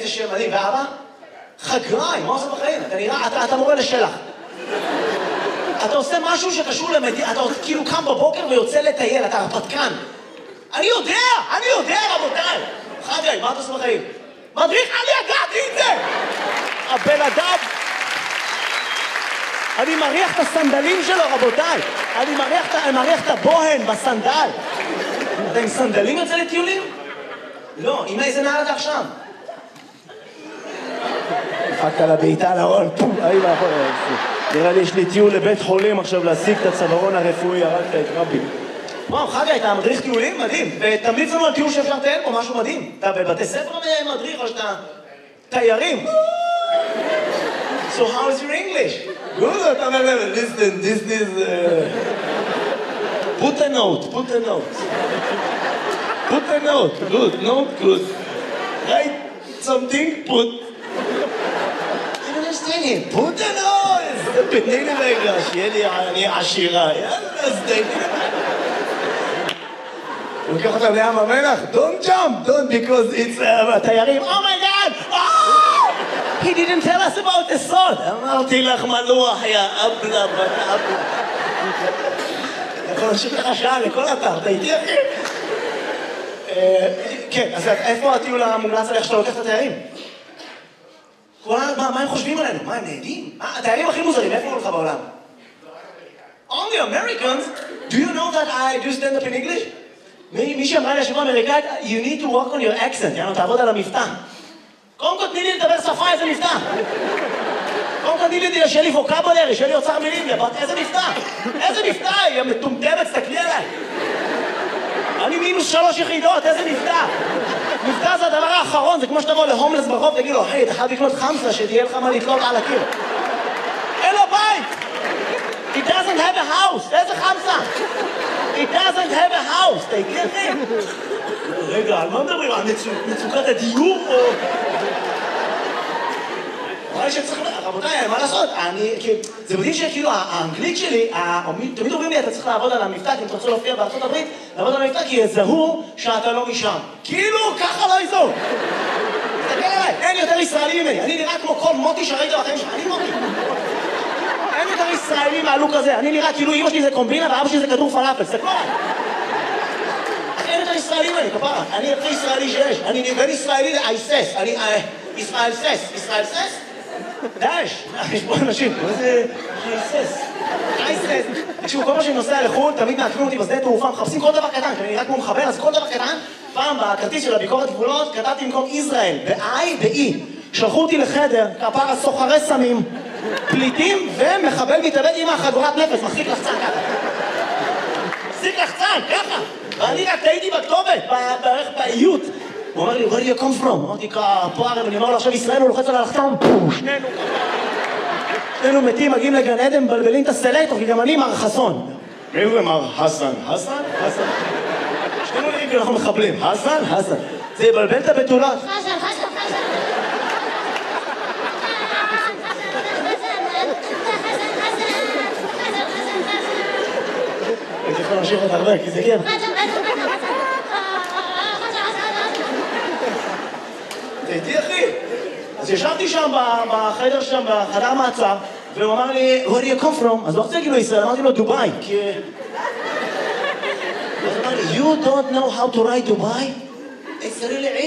איזה שם מדהים, ואבא? חגריים, מה עושה בחיים? אתה נראה, אתה מורה לשלח. אתה עושה משהו שקשור למדינה, אתה כאילו קם בבוקר ויוצא לטייל, אתה הרפתקן. אני יודע, רבותיי. חגי, מה אתה עושה בחיים? מדריך, אני ידעתי את זה! הבן אדם... אני מריח את הסנדלים שלו, רבותיי. אני מריח את הבוהן בסנדל. אתה עם סנדלים יוצא לטיולים? לא, עם איזה נעל אתה עכשיו? דפקת לה בעיטה לארון, פום, נראה לי יש לי טיול לבית חולים עכשיו להשיג את הצווארון הרפואי, הרגת את רבי. וואו, חגי, אתה מדריך טיולים? מדהים. ותמליץ לנו על טיול שאפשר לטייל פה, משהו מדהים. אתה בבתי ספר מדריך או שאתה תיירים? So how is your English? Good, אתה אומר להם, listen, this is... Put a note. Put a note, good. Write something, put... I don't understand him. Put a note! תתני לי רגע, שיהיה לי אני עשירה. יאללה, אז תתני לי. הוא לוקח אותם לים המלח, don't jump, because it's... תיירים, oh my god! He didn't tell us about the salt. אמרתי לך מלוח, יא אבלה, בת אבלה. אתה יכול להמשיך לך שעה לכל אתר, אתה איתי אחי? כן, אז איפה הטיול המומלץ עליך שאתה לוקח את התיירים? מה הם חושבים עלינו? מה הם נהדים? התיירים הכי מוזרים, איפה הוא לך בעולם? Only Americans? Do you know that I do stand up in English? מי שאמרה לי השבוע אמריקאית, you need to work on your accent, יאללה, תעבוד על המבטא. קודם כל תני לי לדבר שפה, איזה מבטא? קודם כל תני לי שיהיה לי ווקבולרי, שיהיה לי אוצר מילים, איזה מבטא? איזה מבטא? היא מטומטמת, תסתכלי עליי. אני -3 יחידות, איזה מבטא? מבטא זה הדבר האחרון, זה כמו שתבוא להומלס ברחוב, תגיד לו, היי, אתה חייב לקנות חמסה, שתהיה לך מה לתלות על הקיר. אין לו בית! He doesn't have a house, איזה חמסה? He doesn't have a house, תגיד לי. רגע, על מה מדברים? על מצוקת הדיור או... רבותיי, מה לעשות? זה מדהים שכאילו האנגלית שלי, תמיד אומרים לי, אתה צריך לעבוד על המבטא, כי אם אתה רוצה להופיע בארצות הברית, לעבוד על המבטא, כי יזהו שאתה לא משם. כאילו, ככה לא יזהו. תסתכל עליי, אין יותר ישראלי ממני. אני נראה כמו כל מוטי שראית בחיים שלך, אני מוטי. אין יותר ישראלי מהלוק הזה. אני נראה כאילו אמא שלי זה קומבינה ואבא שלי זה כדור פלאפל. תסתכלו עליי. אין יותר ישראלי ממני, כפרה. אני הכי ישראלי שיש. אני בין ישראלי לאייסס. אני ישראל סס. ישראל סס? דאש. יש פה אנשים. מה זה אייסס? אייסס. תקשיבו, כל מה שאני נוסע לחו"ל, תמיד מעקמים אותי בשדה תעופה, מחפשים כל דבר קטן. אני נראה כמו מחבל, אז כל דבר קטן. פעם בכרטיס של הביקורת גבולות, כתבתי במקום ישראל, ב-I ב-E. שלחו אותי לחדר, כפרה סוחרי סמים, פליטים ומחבל מתאבד עם החגורת נפש, מחזיק לחצן ככה. מחזיק לחצן, ככה. ואני רק טעיתי בכתובת, בערך באיות. הוא אומר לי, where do you come from? אמרתי, פה הרי, אני אומר לו, עכשיו ישראל הוא לוחץ על הלחצן, שנינו מתים, מגיעים לגן עדן, מבלבלים את הסלקטור, כי גם אני מר חסון. מי זה מר חסן? חסן? חסן. שנינו נראים כאילו אנחנו מחבלים. חסן? חסן. זה יבלבל את הבתולות. חסן, חסן, חסן. אני יכול להמשיך את הרבה, כי זה כן. תהייתי אחי. אז ישבתי שם בחדר שם, בחדר מעצר, והוא אמר לי, where do you come from? אז לא רוצה להגיד לו ישראל, אמרתי לו דובאי, כי... אז הוא אמר לי, you don't know how to write Dubai? It's really